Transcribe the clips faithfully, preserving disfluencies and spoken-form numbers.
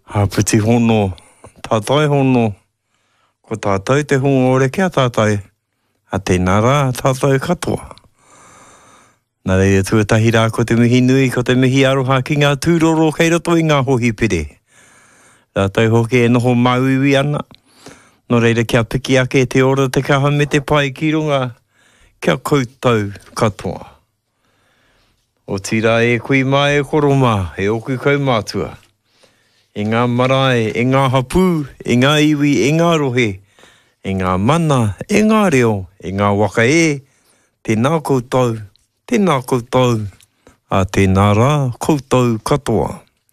Haputi hono, tātai hono, ko tātai te hunga ore kia tātai, a tēnā rā tātai katoa. Nā reira tuatahi rā ko te mihi nui, ko te mihi aroha ki ngā tūroro kei roto i ngā hohi pere. Rātai hoke e noho mauiwi ana, no reira kia piki ake te ora te kaha me te pai ki runga, kia koutou katoa. O tira e kui mai e koroma, e oku kau mātua. E ngā marae, e ngā hapū, e ngā iwi, e ngā rohe, e ngā mana, e ngā reo, e ngā waka e, tēnā koutou, tēnā koutou, a tēnā rā koutou katoa.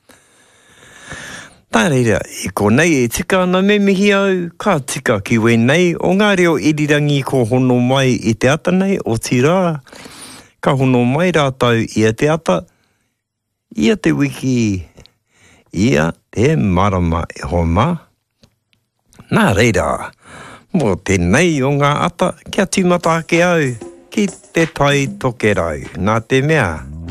Tā reira, e konei e tika ana me mihi au, ka tika ki wenei, o ngā reo irirangi ko hono mai i te ata nei, o tira, ka hono mai rātau ia te ata, ia te wiki, ia te marama e homa. Nā reira, mō tēnei o ngā ata, kia tīmata ake au, ki te tai toke rau, nā te mea.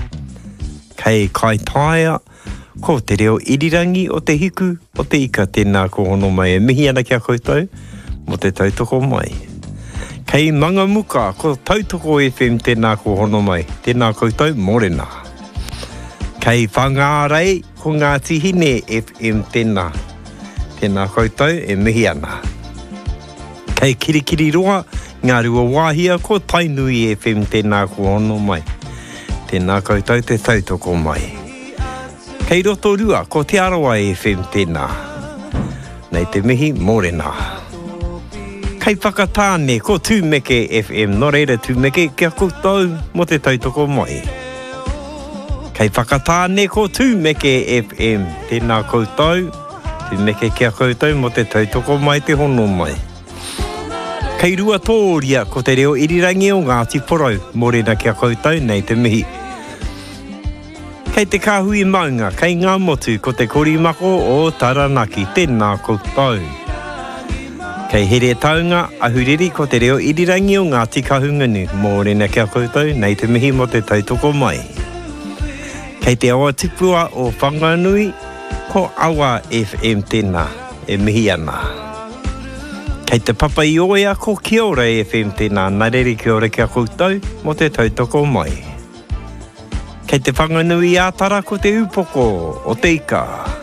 Kei kai taia, ko te reo irirangi o te hiku, o te ika tēnā ko hono mai e mihi ana kia koutou, mo te tautoko mai. Kei manga muka, ko tautoko F M tēnā ko hono mai, tēnā koutou morena. Kei whangārei, ko ngā tihine F M tēnā, tēnā koutou e mihi ana. Kei kirikiri roa, ngā rua wāhia, ko tainui F M tēnā ko hono mai, tēnā koutou te tautoko mai. Kei roto rua, ko te arawa F M tēnā, nei te mihi morena. Kei whakatāne, ko tūmeke F M, no reira tūmeke kia koutou mo te tautoko mai. Kei whakatāne ko tūmeke F M, tēnā koutou, tūmeke kia koutou mo te tautoko mai te hono mai. Kei rua tōria ko te reo irirangi o Ngāti Porou, morena kia koutou nei te mihi. Kei te kāhui maunga, kei ngā motu ko te korimako o Taranaki, tēnā koutou. Kei here taunga, ahuriri ko te reo irirangi o Ngāti Kahungunu, morena kia koutou nei te mihi mo te tautoko mai. Kei te awa tipua o Whanganui, ko awa F M tēnā, e mihi ana. Kei te papa i oia, ko kia ora F M tēnā, nā reri kia ora kia koutou, mo te tautoko mai. Kei te Whanganui ātara, ko te upoko, o te ika.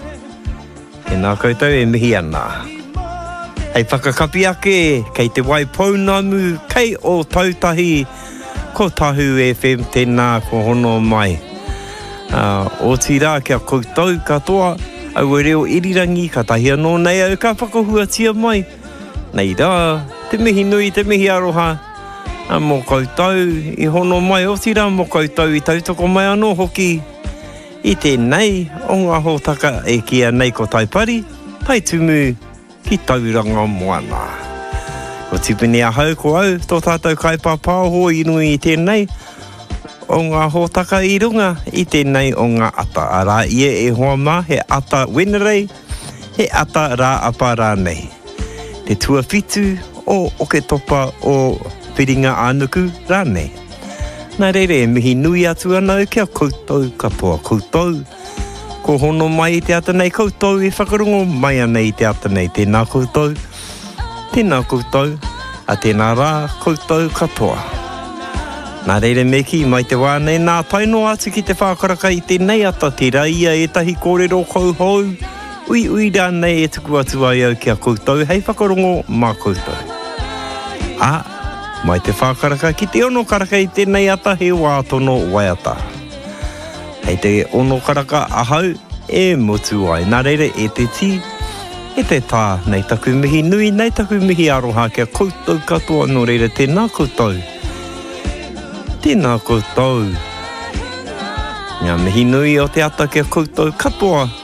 Tēnā koutou e mihi ana. Hei whakakapi ake, kei te Waipounamu, kei o tautahi, ko tahu F M tēnā, ko hono mai. Uh, o tira kia koutou katoa, au e reo irirangi ka tahi anō nei au ka whakahuatia mai. Nei rā, te mihi nui, te mihi aroha, a mō koutou i hono mai o tira, mō koutou i tautoko mai anō hoki. I tēnei, o ngā hōtaka e kia nei ko taipari, tai tumu ki tauranga moana. Ko tupini a hau ko au, tō tātou kaipapāho i nui i tēnei, o ngā hōtaka i runga, i tēnei o ngā ata. Arā ia e hoa mā, he ata wenerei, he ata rā apa rā nei. Te tua whitu o oke topa o whiringa ānuku rā nei. Nā reire e mihi nui atu ana au kia koutou katoa koutou. Ko hono mai i te ata nei koutou, e whakarongo mai ana i te ata nei. Tēnā koutou, tēnā koutou, a tēnā rā koutou katoa. Nā reire meki, mai te wānei, nā taino atu ki te whākaraka i tēnei ata, te raia e tahi kōrero kouhou, ui ui rā nei e tuku atu ai au kia koutou, hei whakarongo mā koutou. A, mai te whākaraka ki te ono karaka i tēnei ata, he wātono waiata. Hei te ono karaka ahau, e motu ai, nā reire e te ti, e te tā, nei taku mihi nui, nei taku mihi aroha kia koutou katoa, no reire tēnā koutou. Tēnā koutou. Ngā mihi nui o te ata kia koutou katoa.